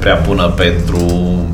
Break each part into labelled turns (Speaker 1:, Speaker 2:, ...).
Speaker 1: prea bună pentru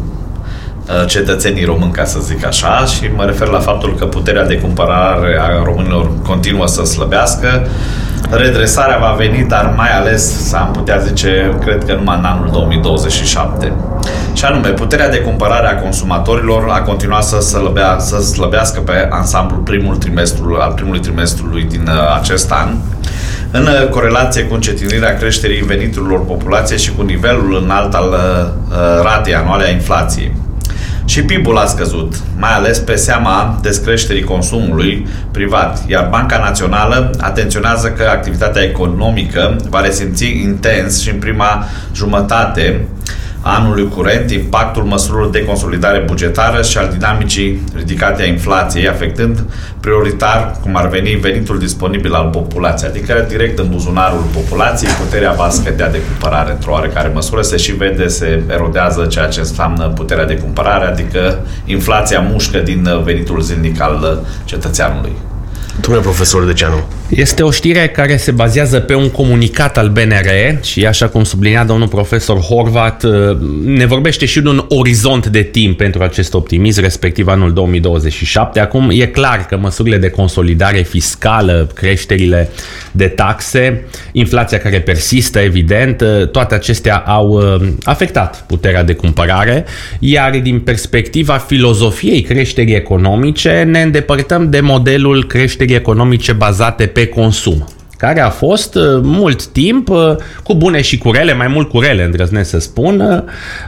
Speaker 1: cetățenii români, ca să zic așa, și mă refer la faptul că puterea de cumpărare a românilor continuă să slăbească. Redresarea va veni, dar mai ales, am putea zice, cred că numai în anul 2027. Și anume, puterea de cumpărare a consumatorilor a continuat să slăbească pe ansamblul primului trimestrului din acest an, în corelație cu încetinirea creșterii veniturilor populației și cu nivelul înalt al ratei anuale a inflației. Și PIB-ul a scăzut, mai ales pe seama descreșterii consumului privat, iar Banca Națională atenționează că activitatea economică va resimți intens și în prima jumătate a anului curent impactul măsurilor de consolidare bugetară și al dinamicii ridicate a inflației, afectând prioritar, cum ar veni, venitul disponibil al populației, adică direct în buzunarul populației, puterea va scădea de cumpărare într-o oarecare măsură, se și vede, se erodează ceea ce înseamnă puterea de cumpărare, adică inflația mușcă din venitul zilnic al cetățeanului.
Speaker 2: Domnule profesor Deceanu.
Speaker 3: Este o știre care se bazează pe un comunicat al BNR și, așa cum sublinia domnul profesor Horvat, ne vorbește și de un orizont de timp pentru acest optimism, respectiv anul 2027. Acum e clar că măsurile de consolidare fiscală, creșterile de taxe, inflația care persistă, evident, toate acestea au afectat puterea de cumpărare, iar din perspectiva filozofiei creșterii economice ne îndepărtăm de modelul creșterii economice bazate pe consum, care a fost mult timp, cu bune și cu rele, mai mult cu rele, îndrăznesc să spun,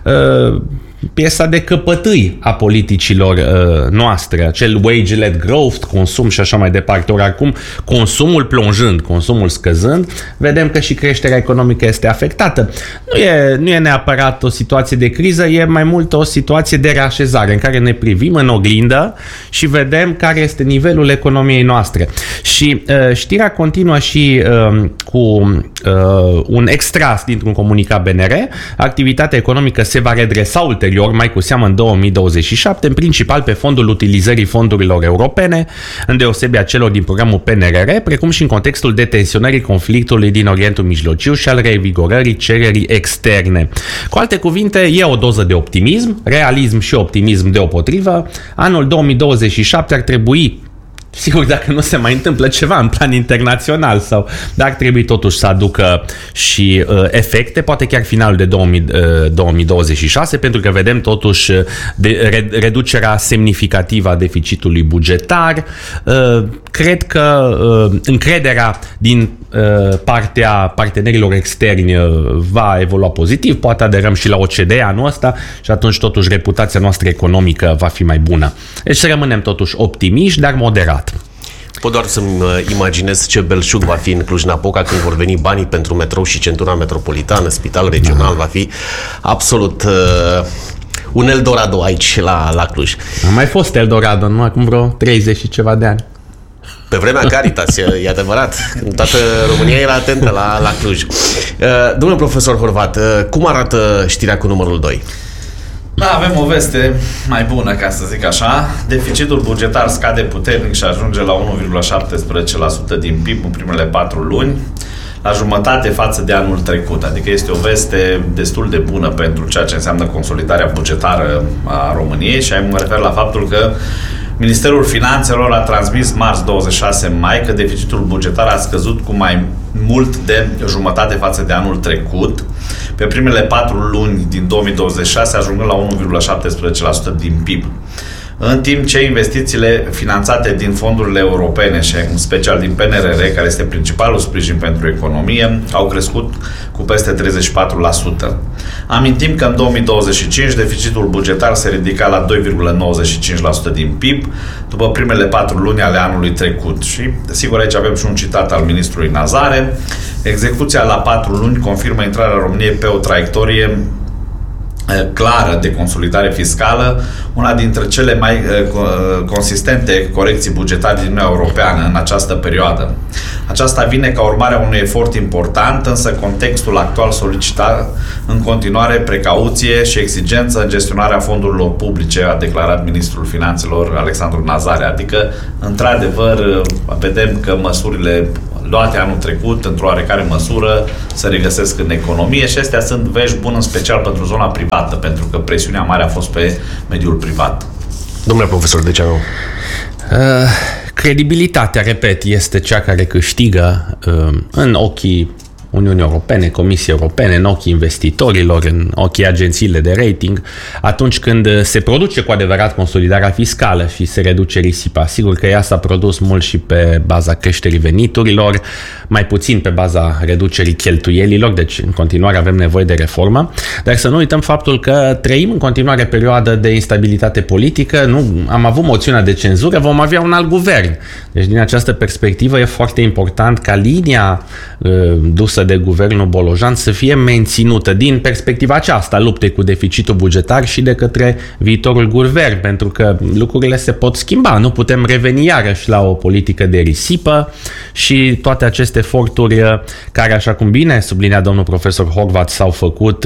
Speaker 3: piesa de căpătâi a politicilor noastre, acel wage-led growth, consum și așa mai departe. Ori acum, consumul plonjând, consumul scăzând, vedem că și creșterea economică este afectată. Nu e neapărat o situație de criză, e mai mult o situație de reașezare, în care ne privim în oglindă și vedem care este nivelul economiei noastre. Și știrea continuă și cu un extras dintr-un comunicat BNR. Activitatea economică se va redresa ulterior, mai cu seamă în 2027, în principal pe fondul utilizării fondurilor europene, îndeosebi a celor din programul PNRR, precum și în contextul detensionării conflictului din Orientul Mijlociu și al revigorării cererii externe. Cu alte cuvinte, e o doză de optimism, realism și optimism deopotrivă. Anul 2027 ar trebui, sigur, dacă nu se mai întâmplă ceva în plan internațional, dar ar trebui totuși să aducă și efecte, poate chiar finalul de 2026, pentru că vedem totuși reducerea semnificativă a deficitului bugetar. Cred că încrederea din partea partenerilor externi va evolua pozitiv, poate aderăm și la OCDE anul ăsta și atunci totuși reputația noastră economică va fi mai bună. Deci să rămânem totuși optimiști, dar moderat.
Speaker 2: Pot doar să-mi imaginez ce belșug va fi în Cluj-Napoca când vor veni banii pentru metrou și centura metropolitană, spital regional, va fi absolut un Eldorado aici la Cluj.
Speaker 3: A mai fost Eldorado, nu? Acum vreo 30 și ceva de ani.
Speaker 2: Pe vremea Caritas, e adevărat. Toată România era atentă la Cluj. Domnule profesor Horvat, cum arată știrea cu numărul 2?
Speaker 1: Da, avem o veste mai bună, ca să zic așa. Deficitul bugetar scade puternic și ajunge la 1,17% din PIB în primele 4 luni, la jumătate față de anul trecut. Adică este o veste destul de bună pentru ceea ce înseamnă consolidarea bugetară a României și mă refer la faptul că Ministerul Finanțelor a transmis marți 26 mai că deficitul bugetar a scăzut cu mai mult de jumătate față de anul trecut, pe primele 4 luni din 2026 ajungând la 1,17% din PIB. În timp ce investițiile finanțate din fondurile europene și în special din PNRR, care este principalul sprijin pentru economie, au crescut cu peste 34%. Amintim că în 2025 deficitul bugetar se ridica la 2,95% din PIB, după primele 4 luni ale anului trecut. Și, sigur, aici avem și un citat al ministrului Nazare. Execuția la 4 luni confirmă intrarea României pe o traiectorie clară de consolidare fiscală, una dintre cele mai consistente corecții bugetare din Uniunea Europeană în această perioadă. Aceasta vine ca urmare a unui efort important, însă contextul actual solicită în continuare precauție și exigență în gestionarea fondurilor publice, a declarat ministrul Finanțelor Alexandru Nazare. Adică, într-adevăr, vedem că măsurile luate anul trecut, într-o oarecare măsură, se regăsesc în economie și astea sunt vești bune, în special pentru zona privată, pentru că presiunea mare a fost pe mediul privat.
Speaker 2: Domnule profesor Deceanu.
Speaker 3: Credibilitatea, repet, este cea care câștigă în ochii Uniunii Europene, Comisiei Europene, în ochii investitorilor, în ochii agențiile de rating, atunci când se produce cu adevărat consolidarea fiscală și se reduce risipa. Sigur că ea s-a produs mult și pe baza creșterii veniturilor, mai puțin pe baza reducerii cheltuielilor, deci în continuare avem nevoie de reformă, dar să nu uităm faptul că trăim în continuare perioadă de instabilitate politică, nu am avut moțiunea de cenzură, vom avea un alt guvern. Deci din această perspectivă e foarte important ca linia dusă de guvernul Bolojan să fie menținută din perspectiva aceasta, lupte cu deficitul bugetar și de către viitorul guvern, pentru că lucrurile se pot schimba, nu putem reveni iarăși la o politică de risipă și toate aceste eforturi care, așa cum bine sublinea domnul profesor Horvat, s-au făcut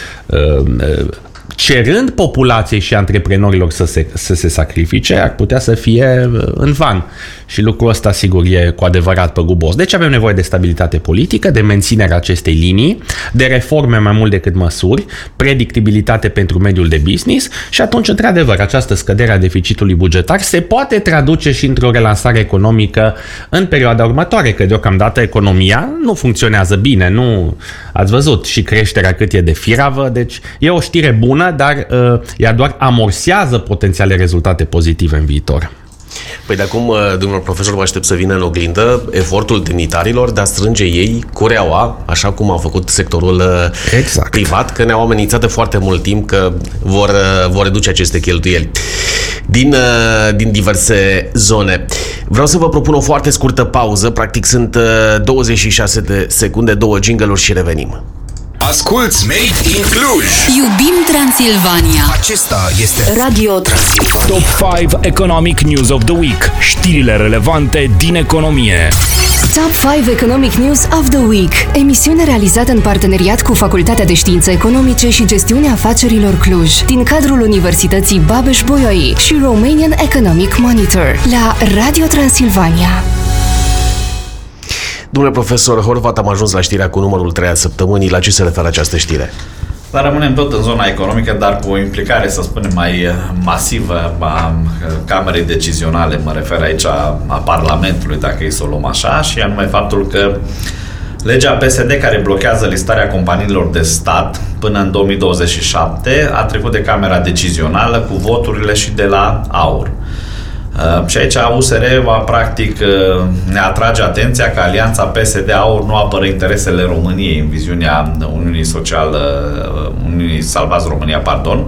Speaker 3: cerând populației și antreprenorilor să se sacrifice, ar putea să fie în van. Și lucrul ăsta, sigur, e cu adevărat păgubos. Deci avem nevoie de stabilitate politică, de menținerea acestei linii, de reforme mai mult decât măsuri, predictibilitate pentru mediul de business și atunci, într-adevăr, această scădere a deficitului bugetar se poate traduce și într-o relansare economică în perioada următoare, că deocamdată economia nu funcționează bine, nu ați văzut și creșterea cât e de firavă, deci e o știre bună, dar ea doar amorsează potențiale rezultate pozitive în viitor.
Speaker 2: Păi de acum, domnul profesor, mă aștept să vină în oglindă efortul demnitarilor de a strânge ei cureaua, așa cum a făcut sectorul privat, că ne-au amenințat de foarte mult timp că vor reduce aceste cheltuieli din diverse zone. Vreau să vă propun o foarte scurtă pauză, practic sunt 26 de secunde, 2 jingle-uri și revenim.
Speaker 4: Asculți Made in Cluj.
Speaker 5: Iubim Transilvania.
Speaker 4: Acesta este
Speaker 5: Radio Transilvania.
Speaker 6: Top 5 Economic News of the Week. Știrile relevante din economie.
Speaker 7: Top 5 Economic News of the Week. Emisiune realizată în parteneriat cu Facultatea de Științe Economice și Gestiunea Afacerilor Cluj, din cadrul Universității Babeș-Bolyai și Romanian Economic Monitor, la Radio Transilvania.
Speaker 2: Domnule profesor Horvat, am ajuns la știrea cu numărul 3 a săptămânii. La ce se referă această știre?
Speaker 1: Dar rămânem tot în zona economică, dar cu o implicare, să spunem, mai masivă a Camerei Decizionale, mă refer aici a Parlamentului, dacă e să o luăm așa, și anume faptul că legea PSD care blochează listarea companiilor de stat până în 2027 a trecut de Camera Decizională cu voturile și de la AUR. Și aici USR practic ne atrage atenția că alianța PSD-AUR nu apără interesele României în viziunea Uniunii Salvați România, pardon.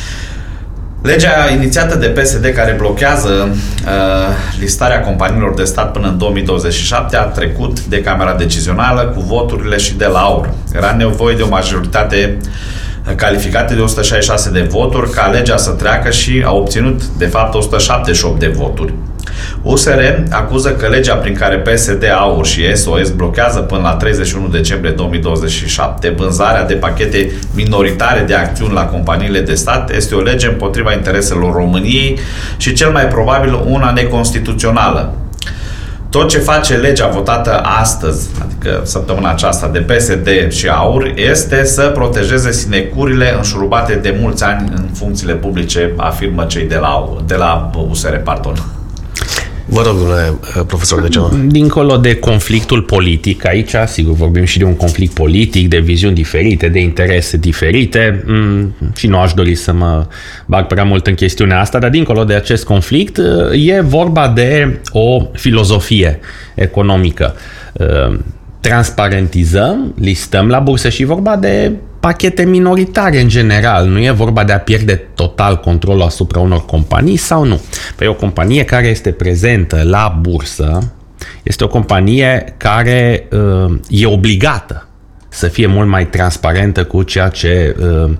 Speaker 1: Legea inițiată de PSD care blochează listarea companiilor de stat până în 2027 a trecut de Camera Decizională cu voturile și de la AUR. Era nevoie de o majoritate calificate de 166 de voturi ca legea să treacă și a obținut de fapt 178 de voturi. USR acuză că legea prin care PSD, AUR și SOS blochează până la 31 decembrie 2027 vânzarea de pachete minoritare de acțiuni la companiile de stat este o lege împotriva intereselor României și cel mai probabil una neconstituțională. Tot ce face legea votată astăzi, adică săptămâna aceasta, de PSD și AUR, este să protejeze sinecurile înșurubate de mulți ani în funcțiile publice, afirmă cei de la USR, pardon.
Speaker 2: Vă rog, domnule profesor Deceanu.
Speaker 3: Dincolo de conflictul politic, aici, sigur, vorbim și de un conflict politic, de viziuni diferite, de interese diferite și nu aș dori să mă bag prea mult în chestiunea asta, dar dincolo de acest conflict e vorba de o filozofie economică. Transparentizăm, listăm la bursă și vorba de pachete minoritare în general. Nu e vorba de a pierde total controlul asupra unor companii sau nu. Păi o companie care este prezentă la bursă este o companie care e obligată să fie mult mai transparentă cu ceea ce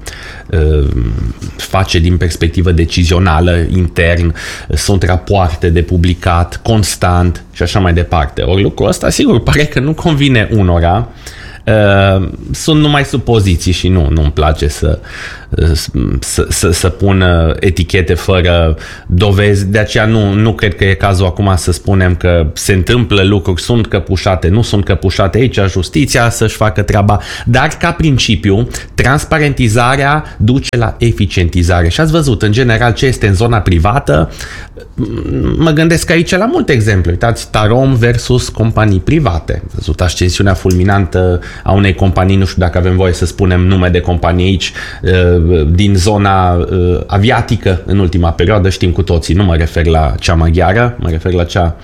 Speaker 3: face din perspectivă decizională, intern, sunt rapoarte de publicat constant și așa mai departe. Ori lucrul ăsta, sigur, pare că nu convine unora, Sunt numai supoziții și nu-mi place să pun etichete fără dovezi, de aceea nu cred că e cazul acum să spunem că se întâmplă lucruri, sunt căpușate, nu sunt căpușate, aici justiția să-și facă treaba, dar ca principiu transparentizarea duce la eficientizare și ați văzut în general ce este în zona privată. Mă gândesc aici la multe exemple. Uitați, Tarom versus companii private. Văzut ascensiunea fulminantă a unei companii, nu știu dacă avem voie să spunem nume de companii aici, din zona aviatică în ultima perioadă, știm cu toții, nu mă refer la cea maghiară, mă refer la cea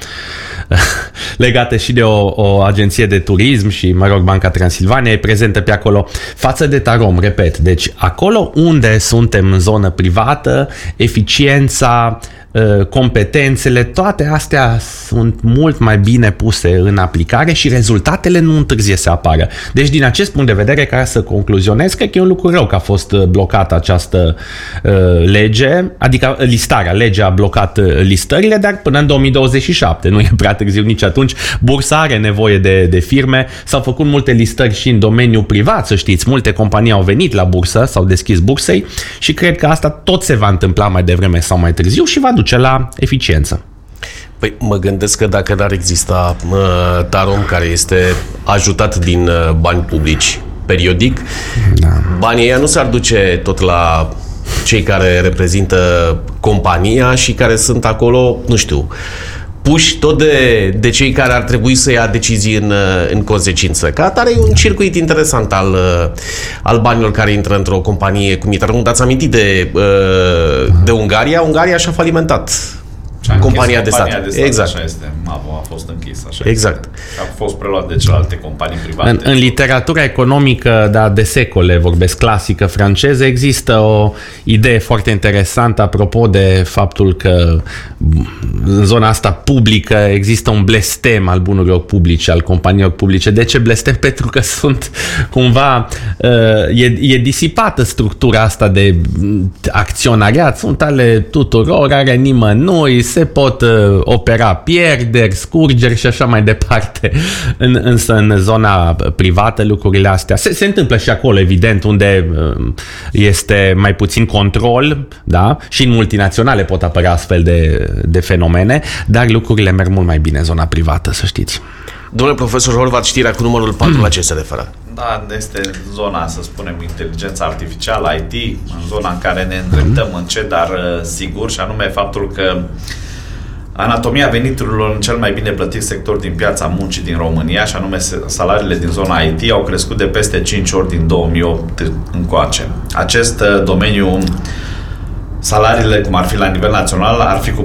Speaker 3: legată și de o agenție de turism și, mă rog, Banca Transilvania e prezentă pe acolo. Față de Tarom, repet, deci acolo unde suntem în zonă privată, eficiența, competențele, toate astea sunt mult mai bine puse în aplicare și rezultatele nu întârzie să apară. Deci din acest punct de vedere, ca să concluzionez, cred că e un lucru rău că a fost blocată această lege, adică legea a blocat listările, dar până în 2027, nu e prea târziu nici atunci, bursa are nevoie de firme, s-au făcut multe listări și în domeniul privat, să știți, multe companii au venit la bursă, s-au deschis bursei și cred că asta tot se va întâmpla mai devreme sau mai târziu și va duce la eficiență.
Speaker 2: Păi mă gândesc că dacă n-ar exista Tarom, care este ajutat din bani publici periodic, banii ăia nu s-ar duce tot la cei care reprezintă compania și care sunt acolo, nu știu, puși tot de cei care ar trebui să ia decizii în consecință. Ca atare e un circuit interesant al banilor care intră într-o companie cum e Tarom. Dați amintit de Ungaria. Ungaria și-a falimentat compania de stat. Exact.
Speaker 1: Așa este. MAVO a fost închis. Așa
Speaker 2: exact.
Speaker 1: Este. A fost preluat de celelalte companii private.
Speaker 3: În literatura economică, de secole, vorbesc clasică franceză, există o idee foarte interesantă apropo de faptul că în zona asta publică există un blestem al bunurilor publice, al companiilor publice. De ce blestem? Pentru că sunt cumva e disipată structura asta de acționariat, sunt ale tuturor, are nimănui, se pot opera pierderi, scurgeri și așa mai departe. Însă în zona privată lucrurile astea se întâmplă și acolo, evident, unde este mai puțin control, da? Și în multinaționale pot apărea astfel de fenomene, dar lucrurile merg mult mai bine în zona privată, să știți.
Speaker 2: Domnule profesor Horvat, știrea cu numărul 4 la ce se referă?
Speaker 1: Da, este zona, să spunem, inteligența artificială, IT, în zona în care ne îndreptăm încet, dar sigur, și anume faptul că anatomia veniturilor în cel mai bine plătit sector din piața muncii din România, și anume salariile din zona IT, au crescut de peste 5 ori din 2008 încoace. Acest domeniu, salariile, cum ar fi la nivel național, ar fi cu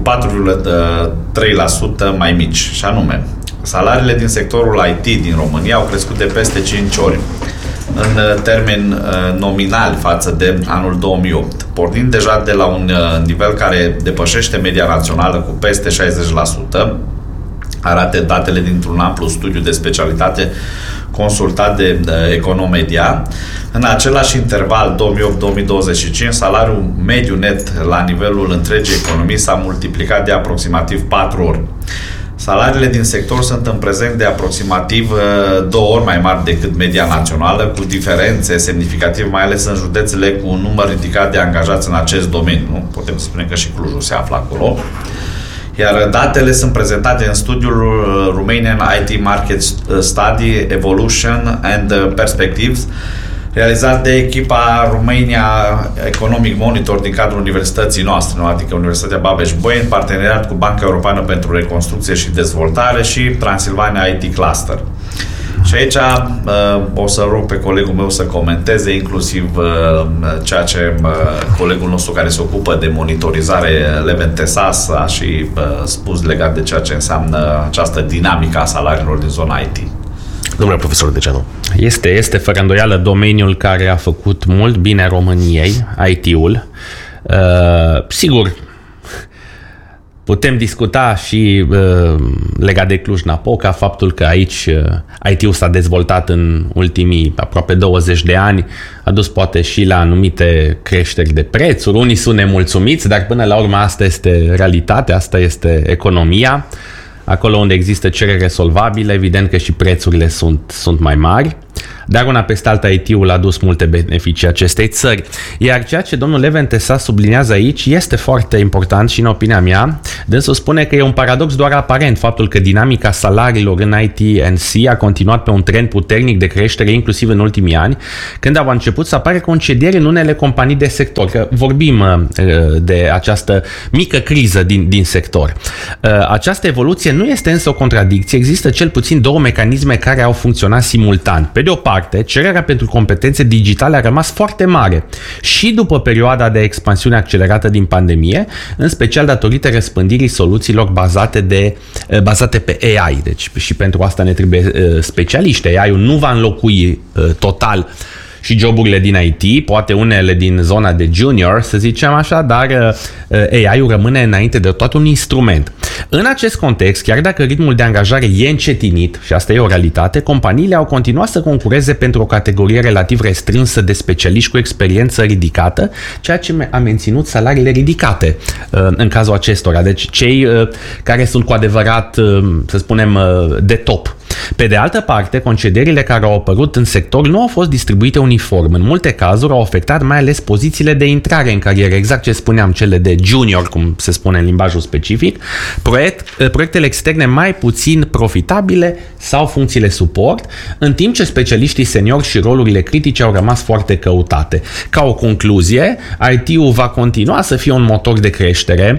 Speaker 1: 4,3% mai mici, și anume salariile din sectorul IT din România au crescut de peste 5 ori în termeni nominali față de anul 2008, pornind deja de la un nivel care depășește media națională cu peste 60%, arată datele dintr-un amplu studiu de specialitate consultat de Economedia. În același interval 2008-2025, salariul mediu net la nivelul întregii economii s-a multiplicat de aproximativ 4 ori. Salariile din sector sunt în prezent de aproximativ 2 ori mai mari decât media națională, cu diferențe semnificative, mai ales în județele cu un număr ridicat de angajați în acest domeniu. Nu? Putem spune că și Clujul se află acolo. Iar datele sunt prezentate în studiul Romanian IT Market Study, Evolution and Perspectives, realizat de echipa Romania Economic Monitor din cadrul universității noastre, adică Universitatea Babeș-Bolyai, în parteneriat cu Banca Europeană pentru Reconstrucție și Dezvoltare și Transilvania IT Cluster. Și aici o să rog pe colegul meu să comenteze inclusiv ceea ce colegul nostru care se ocupă de monitorizare, Leven Tesas, a și spus legat de ceea ce înseamnă această dinamică a salariilor din zona IT.
Speaker 2: Domnule profesor Deceanu.
Speaker 3: Este fără îndoială domeniul care a făcut mult bine României, IT-ul. Sigur, putem discuta și legat de Cluj-Napoca, faptul că aici IT-ul s-a dezvoltat în ultimii aproape 20 de ani, a dus poate și la anumite creșteri de prețuri. Unii sunt nemulțumiți, dar până la urmă asta este realitatea, asta este economia. Acolo unde există cerere solvabilă, evident că și prețurile sunt mai mari. dar una peste alta IT-ul a adus multe beneficii acestei țări. Iar ceea ce domnul Leventesa subliniază aici este foarte important și în opinia mea, dânsul spune că e un paradox doar aparent faptul că dinamica salariilor în IT&C a continuat pe un trend puternic de creștere inclusiv în ultimii ani, când au început să apară concedieri în unele companii de sector, că vorbim de această mică criză din sector. Această evoluție nu este însă o contradicție, există cel puțin două mecanisme care au funcționat simultan. Pe de o parte, cererea pentru competențe digitale a rămas foarte mare și după perioada de expansiune accelerată din pandemie, în special datorită răspândirii soluțiilor bazate pe AI. Deci și pentru asta ne trebuie specialiști. AI-ul nu va înlocui total și joburile din IT, poate unele din zona de junior, să zicem așa, dar AI-ul rămâne înainte de toate un instrument. În acest context, chiar dacă ritmul de angajare e încetinit, și asta e o realitate, companiile au continuat să concureze pentru o categorie relativ restrânsă de specialiști cu experiență ridicată, ceea ce a menținut salariile ridicate în cazul acestora. Deci cei care sunt cu adevărat, să spunem, de top. Pe de altă parte, concedierile care au apărut în sector nu au fost distribuite uniform. În multe cazuri au afectat mai ales pozițiile de intrare în carieră, exact ce spuneam, cele de junior, cum se spune în limbajul specific, proiectele externe mai puțin profitabile sau funcțiile suport, în timp ce specialiștii seniori și rolurile critice au rămas foarte căutate. Ca o concluzie, IT-ul va continua să fie un motor de creștere.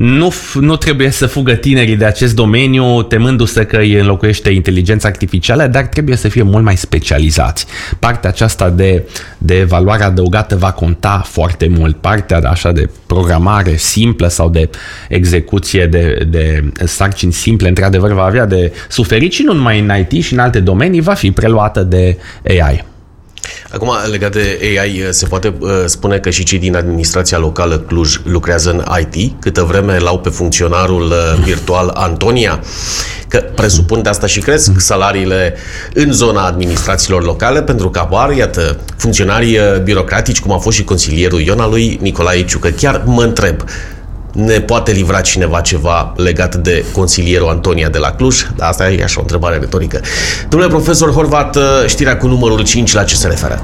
Speaker 3: Nu trebuie să fugă tinerii de acest domeniu temându-se că îi înlocuiește inteligența artificială, dar trebuie să fie mult mai specializați. Partea aceasta de valoare adăugată va conta foarte mult. Partea așa de programare simplă sau de execuție de sarcini simple, într-adevăr, va avea de suferit și nu numai în IT și în alte domenii, va fi preluată de AI.
Speaker 2: Acum, legat de AI, se poate spune că și cei din administrația locală Cluj lucrează în IT, câtă vreme l-au pe funcționarul virtual Antonia, că presupun de asta și cresc salariile în zona administrațiilor locale, pentru că apar, iată, funcționari birocratici, cum a fost și consilierul Iona lui Nicolae Ciucă. Chiar mă întreb, ne poate livra cineva ceva legat de consilierul Antonia de la Cluj? Da, asta e așa o întrebare retorică. Domnule profesor Horvat, știrea cu numărul 5, la ce se referă?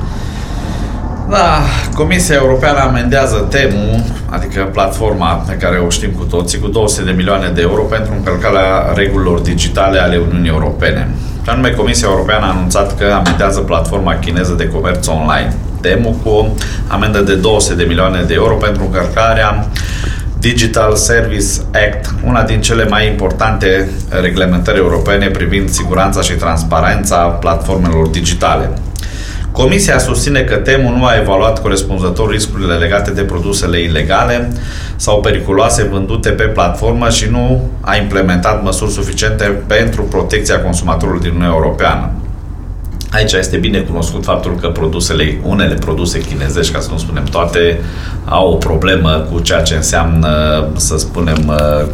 Speaker 1: Da, Comisia Europeană amendează Temu, adică platforma pe care o știm cu toții, cu 200 de milioane de euro pentru încălcarea regulilor digitale ale Uniunii Europene. Și anume, Comisia Europeană a anunțat că amendează platforma chineză de comerț online Temu cu o amendă de 200 de milioane de euro pentru încălcarea Digital Service Act, una din cele mai importante reglementări europene privind siguranța și transparența platformelor digitale. Comisia susține că Temu nu a evaluat corespunzător riscurile legate de produsele ilegale sau periculoase vândute pe platformă și nu a implementat măsuri suficiente pentru protecția consumatorului din Uniunea Europeană. Aici este bine cunoscut faptul că unele produse chinezești, ca să nu spunem toate, au o problemă cu ceea ce înseamnă, să spunem,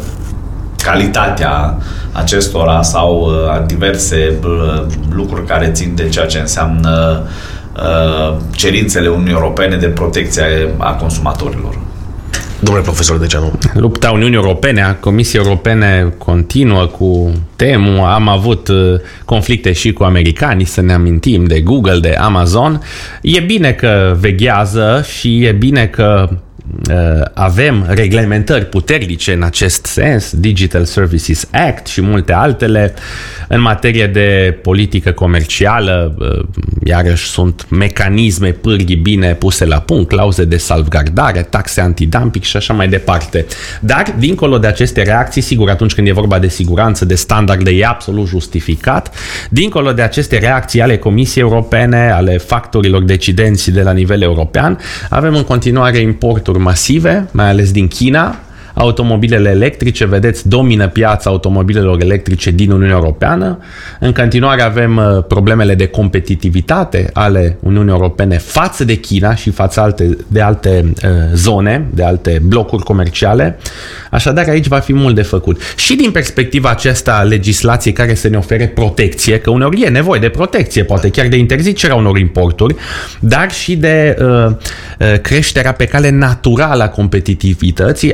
Speaker 1: calitatea acestora sau diverse lucruri care țin de ceea ce înseamnă cerințele Uniunii Europene de protecție a consumatorilor.
Speaker 2: Domnule profesor Degeanu.
Speaker 3: Lupta Uniunii Europene, a Comisiei Europene continuă cu Temu. Am avut conflicte și cu americanii, să ne amintim, de Google, de Amazon. E bine că veghează și e bine că avem reglementări puternice în acest sens, Digital Services Act și multe altele. În materie de politică comercială, iarăși sunt mecanisme, pârghii bine puse la punct, clauze de salvgardare, taxe antidumping și așa mai departe. Dar, dincolo de aceste reacții, sigur, atunci când e vorba de siguranță, de standarde, e absolut justificat. Dincolo de aceste reacții ale Comisiei Europene, ale factorilor decidenți de la nivel european, avem în continuare importuri masive, mai ales din China. Automobilele electrice, vedeți, domină piața automobilelor electrice din Uniunea Europeană. În continuare avem problemele de competitivitate ale Uniunii Europene față de China și față de alte zone, de alte blocuri comerciale. Așadar, aici va fi mult de făcut. Și din perspectiva aceasta a legislației care să ne ofere protecție, că uneori e nevoie de protecție, poate chiar de interzicerea unor importuri, dar și de creșterea pe cale naturală a competitivității, astfel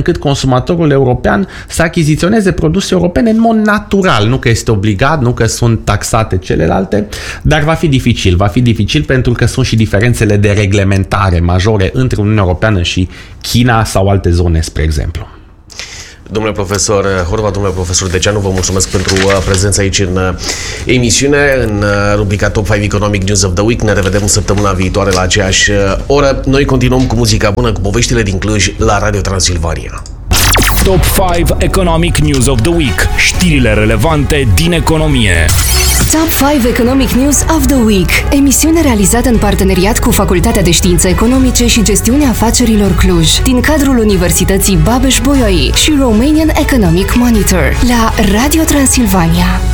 Speaker 3: încât consumatorul european să achiziționeze produse europene în mod natural. Nu că este obligat, nu că sunt taxate celelalte, dar va fi dificil. Va fi dificil pentru că sunt și diferențele de reglementare majore între Uniunea Europeană și China sau alte zone, spre exemplu.
Speaker 2: Domnule profesor Horvat, domnule profesor Degeanu, vă mulțumesc pentru prezența aici în emisiune, în rubrica Top 5 Economic News of the Week. Ne revedem săptămâna viitoare la aceeași oră. Noi continuăm cu muzica bună, cu poveștile din Cluj la Radio Transilvania.
Speaker 6: Top 5 Economic News of the Week. Știrile relevante din economie.
Speaker 7: Top 5 Economic News of the Week, emisiune realizată în parteneriat cu Facultatea de Științe Economice și Gestiunea Afacerilor Cluj, din cadrul Universității Babeș-Bolyai și Romanian Economic Monitor, la Radio Transilvania.